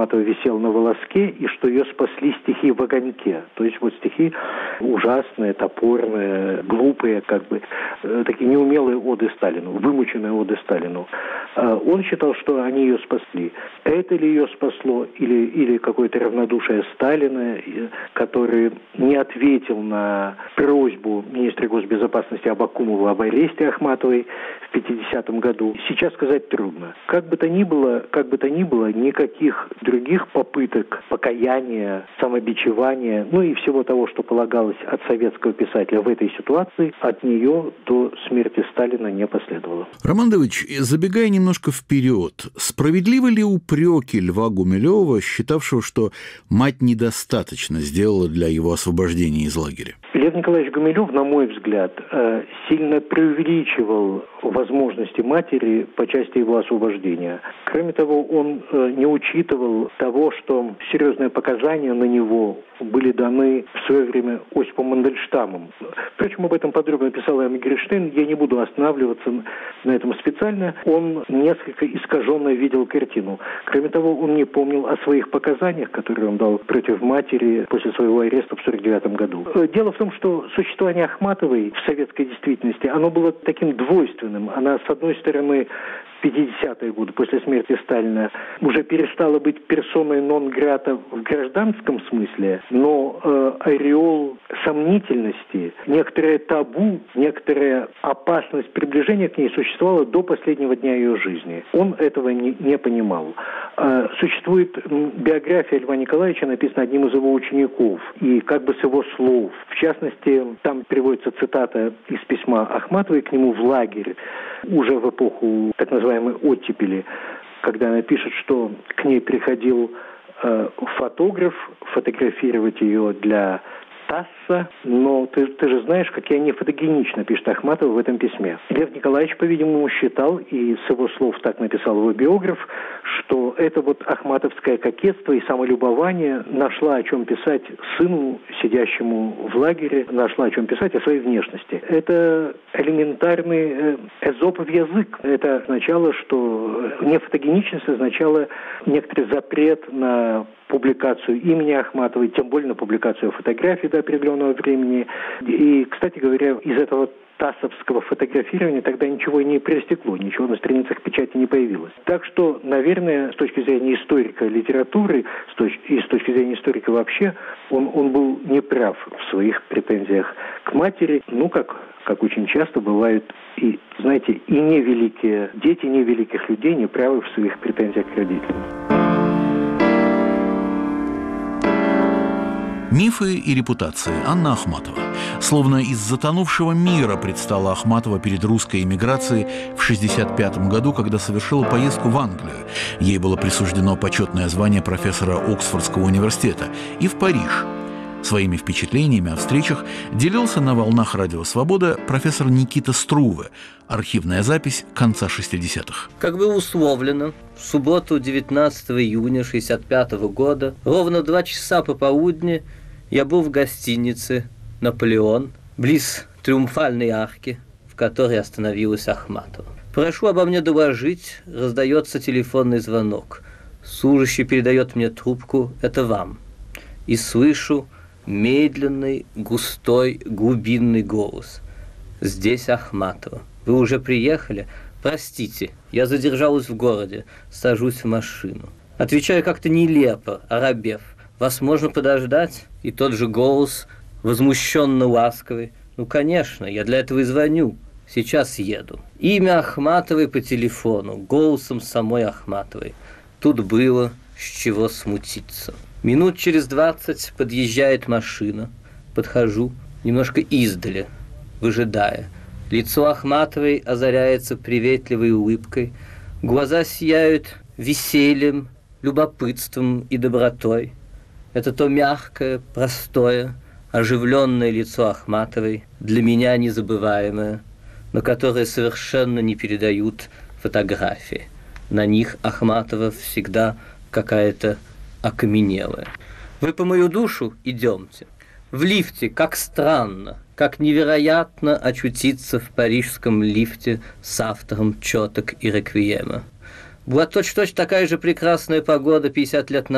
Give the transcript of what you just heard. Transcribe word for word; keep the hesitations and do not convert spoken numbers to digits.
Ахматова висела на волоске, и что ее спасли стихи в огоньке. То есть вот стихи ужасные, топорные, глупые, как бы, э, такие неумелые оды Сталину, вымученные оды Сталину. Э, он считал, что они ее спасли. Это ли ее спасло, или, или какое-то равнодушие Сталина, э, который не ответил на просьбу министра госбезопасности Абакумова об аресте Ахматовой в пятидесятом году, сейчас сказать трудно. Как бы то ни было, как бы то ни было, никаких других попыток покаяния, самобичевания, ну и всего того, что полагалось от советского писателя в этой ситуации, от нее до смерти Сталина не последовало. Роман Давыдович, забегая немножко вперед, справедливы ли упреки Льва Гумилева, считавшего, что мать недостаточно сделала для его освобождения из лагеря? Лев Николаевич Гумилев, на мой взгляд, сильно преувеличивал возможности матери по части его освобождения. Кроме того, он не учитывал того, что серьезные показания на него были даны в свое время Осипом Мандельштамом. Впрочем, об этом подробно писал М. Гринштейн, я не буду останавливаться на этом специально. Он несколько искаженно видел картину. Кроме того, он не помнил о своих показаниях, которые он дал против матери после своего ареста в сорок девятом году. Дело в том, что существование Ахматовой в советской действительности, оно было таким двойственным. Она, с одной стороны, в пятидесятые годы, после смерти Сталина, уже перестала быть персоной нон-грата в гражданском смысле, но э, ореол сомнительности, некоторое табу, некоторая опасность приближения к ней существовала до последнего дня ее жизни. Он этого не, не понимал. Э, существует биография Льва Николаевича, написана одним из его учеников, и как бы с его слов. В частности, там приводится цитата из письма Ахматовой к нему в лагерь, уже в эпоху так называемой оттепели, когда она пишет, что к ней приходил э, фотограф фотографировать ее для ТАССа, но ты, ты же знаешь, как я не фотогенично, пишет Ахматова в этом письме. Лев Николаевич, по-видимому, считал, и с его слов так написал его биограф, что это вот ахматовское кокетство и самолюбование нашла о чем писать сыну, сидящему в лагере, нашла о чем писать о своей внешности. Это элементарный эзопов язык. Это означало, что нефотогеничность означала некоторый запрет на публикацию имени Ахматовой, тем более на публикацию фотографий до определенного времени. И, кстати говоря, из этого тассовского фотографирования тогда ничего не проистекло, ничего на страницах печати не появилось. Так что, наверное, с точки зрения историка литературы с точ- и с точки зрения историка вообще, он, он был неправ в своих претензиях к матери. Ну, как, как очень часто бывают, и, знаете, и невеликие дети невеликих людей неправы в своих претензиях к родителям. Мифы и репутации. Анна Ахматова. Словно из затонувшего мира предстала Ахматова перед русской эмиграцией в шестьдесят пятом году, когда совершила поездку в Англию. Ей было присуждено почетное звание профессора Оксфордского университета. И в Париж. Своими впечатлениями о встречах делился на волнах Радио Свобода профессор Никита Струве. Архивная запись конца шестидесятых. Как было условлено, в субботу девятнадцатого июня шестьдесят пятого года, ровно два часа пополудни, я был в гостинице «Наполеон», близ Триумфальной арки, в которой остановилась Ахматова. «Прошу обо мне доложить», раздается телефонный звонок. Служащий передает мне трубку «Это вам». И слышу медленный, густой, глубинный голос. «Здесь Ахматова. Вы уже приехали? Простите, я задержалась в городе. Сажусь в машину». Отвечаю как-то нелепо, оробев. «Вас можно подождать?» И тот же голос, возмущенно ласковый. «Ну, конечно, я для этого и звоню. Сейчас еду». Имя Ахматовой по телефону, голосом самой Ахматовой. Тут было с чего смутиться. Минут через двадцать подъезжает машина. Подхожу, немножко издали, выжидая. Лицо Ахматовой озаряется приветливой улыбкой. Глаза сияют весельем, любопытством и добротой. Это то мягкое, простое, оживленное лицо Ахматовой, для меня незабываемое, но которое совершенно не передают фотографии. На них Ахматова всегда какая-то окаменелая. «Вы по мою душу идемте». В лифте, как странно, как невероятно очутиться в парижском лифте с автором чёток и реквиема. Была точь-в-точь такая же прекрасная погода пятьдесят лет назад.